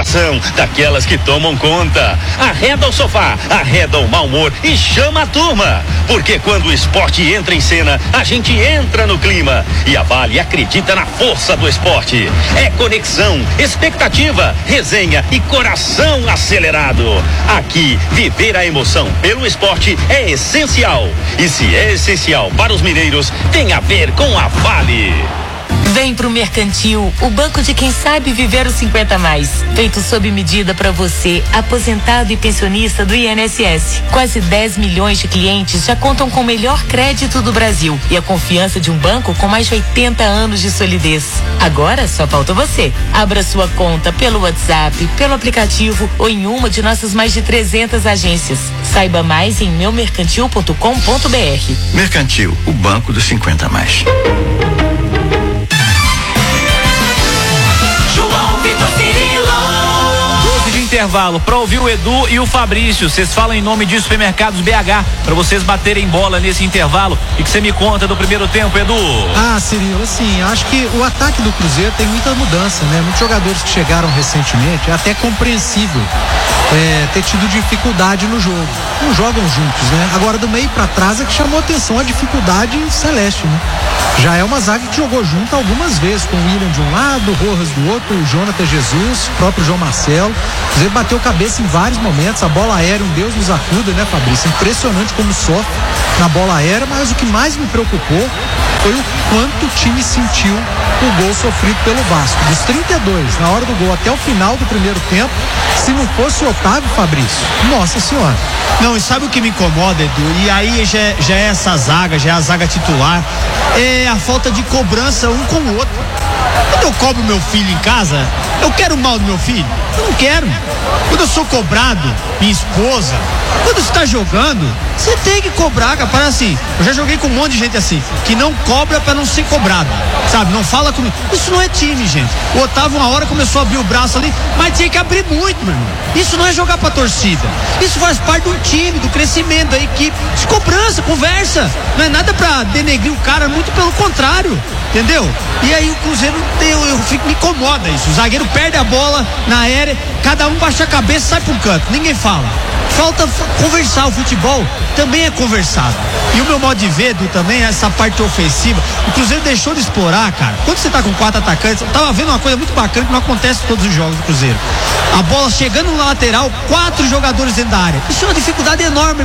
motivação, daquelas que tomam conta. Arreda o sofá, arreda o mau humor e chama a turma. Porque quando o esporte entra em cena, a gente entra no clima. E a Vale acredita na força do esporte. É conexão, expectativa, resenha e coração acelerado. Aqui, viver a emoção pelo esporte é essencial. E se é essencial para os mineiros, tem a ver com a Vale. Vem pro Mercantil, o banco de quem sabe viver os 50 mais. Feito sob medida para você, aposentado e pensionista do INSS. Quase 10 milhões de clientes já contam com o melhor crédito do Brasil e a confiança de um banco com mais de 80 anos de solidez. Agora só falta você. Abra sua conta pelo WhatsApp, pelo aplicativo ou em uma de nossas mais de 300 agências. Saiba mais em meumercantil.com.br. Mercantil, o banco dos 50 mais. Intervalo para ouvir o Edu e o Fabrício. Vocês falam em nome de Supermercados BH para vocês baterem bola nesse intervalo. E que você me conta do primeiro tempo, Edu? Cirilo, assim, acho que o ataque do Cruzeiro tem muita mudança, né? Muitos jogadores que chegaram recentemente, é até compreensível ter tido dificuldade no jogo. Não jogam juntos, né? Agora do meio para trás é que chamou atenção a dificuldade celeste, né? Já é uma zaga que jogou junto algumas vezes, com o William de um lado, o Rojas do outro, o Jonathan Jesus, o próprio João Marcelo. Ele bateu cabeça em vários momentos, a bola aérea, um Deus nos acuda, né, Fabrício? Impressionante como sofre na bola aérea, mas o que mais me preocupou foi o quanto o time sentiu o gol sofrido pelo Vasco. Dos 32, na hora do gol até o final do primeiro tempo, se não fosse o Otávio, Fabrício, nossa senhora. Não, e sabe o que me incomoda, Edu? E aí já é essa zaga, já é a zaga titular, é a falta de cobrança um com o outro. Quando eu cobro meu filho em casa, eu quero o mal do meu filho? Eu não quero. Quando eu sou cobrado, minha esposa, quando você tá jogando, você tem que cobrar, cara. Para assim, eu já joguei com um monte de gente assim, que não cobra pra não ser cobrado, sabe? Não fala comigo. Isso não é time, gente. O Otávio uma hora começou a abrir o braço ali, mas tinha que abrir muito, meu irmão. Isso não é jogar pra torcida. Isso faz parte do time, do crescimento da equipe. De cobrança, conversa. Não é nada pra denegrir o cara, muito pelo contrário. Entendeu? E aí o Cruzeiro me incomoda isso. O zagueiro perde a bola na aérea, cada um baixa a cabeça e sai pro canto. Ninguém fala. Falta conversar. O futebol também é conversado. E o meu modo de ver, Edu, também é essa parte ofensiva. O Cruzeiro deixou de explorar, cara. Quando você tá com 4 atacantes, eu tava vendo uma coisa muito bacana que não acontece em todos os jogos do Cruzeiro. A bola chegando na lateral, 4 jogadores dentro da área. Isso é uma dificuldade enorme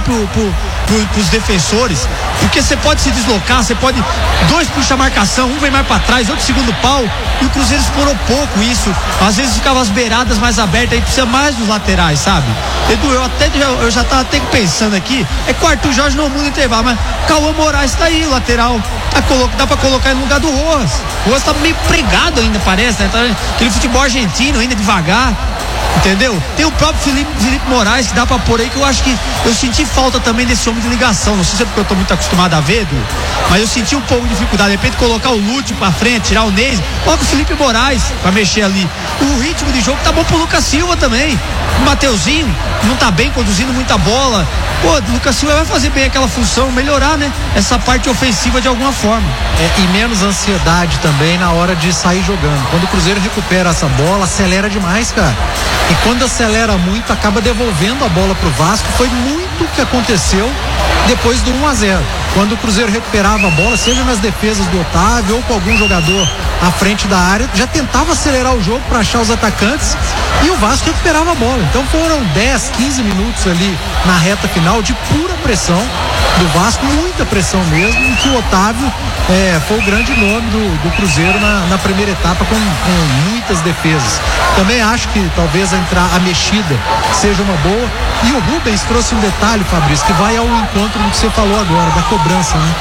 pros defensores, porque você pode se deslocar, você pode, 2 puxa a marcação, um vem mais pra trás, outro segundo pau, e o Cruzeiro explorou pouco isso. Às vezes ficava as beiradas mais abertas, aí precisa mais dos laterais, sabe? Edu, eu já tava até pensando aqui, é que o Arthur Jorge não muda intervalo, mas Cauã Moraes tá aí, o lateral, dá pra colocar ele no lugar do Rojas. O Rojas tá meio pregado ainda, parece, né? Tá aquele futebol argentino ainda devagar. Entendeu? Tem o próprio Felipe Moraes que dá pra pôr aí, que eu acho que eu senti falta também desse homem de ligação. Não sei se é porque eu tô muito acostumado a ver, Edu, mas eu senti um pouco de dificuldade. De repente colocar o Lúcio pra frente, tirar o Neis, coloca o Felipe Moraes pra mexer ali. O ritmo de jogo tá bom pro Lucas Silva também. O Mateuzinho não tá bem conduzindo muita bola. Pô, o Lucas Silva vai fazer bem aquela função, melhorar, né? Essa parte ofensiva de alguma forma. E menos ansiedade também na hora de sair jogando. Quando o Cruzeiro recupera essa bola, acelera demais, cara. E quando acelera muito, acaba devolvendo a bola pro Vasco. Foi muito o que aconteceu depois do 1-0. Quando o Cruzeiro recuperava a bola, seja nas defesas do Otávio ou com algum jogador à frente da área, já tentava acelerar o jogo para achar os atacantes e o Vasco recuperava a bola. Então foram 10, 15 minutos ali na reta final de pura pressão do Vasco, muita pressão mesmo, em que o Otávio foi o grande nome do Cruzeiro na primeira etapa com muitas defesas. Também acho que talvez a mexida seja uma boa. E o Rubens trouxe um detalhe, Fabrício, que vai ao encontro do que você falou agora, da cobrança, né?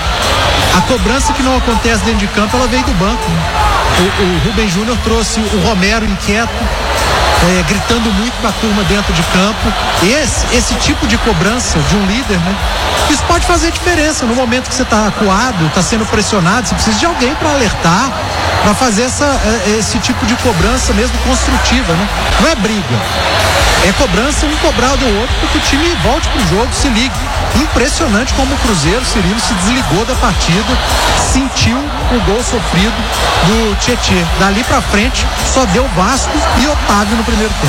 A cobrança que não acontece dentro de campo, ela veio do banco, né? O Rubens Júnior trouxe o Romero inquieto, gritando muito com a turma dentro de campo. Esse tipo de cobrança de um líder, né? Isso pode fazer diferença no momento que você está acuado, está sendo pressionado. Você precisa de alguém para alertar, para fazer esse tipo de cobrança mesmo construtiva, né? Não é briga, é cobrança, um cobrar do outro, para que o time volte pro jogo, se ligue. Impressionante como o Cruzeiro, Cirilo, se desligou da partida, sentiu o gol sofrido do Tietê. Dali pra frente só deu Vasco e Otávio no primeiro tempo.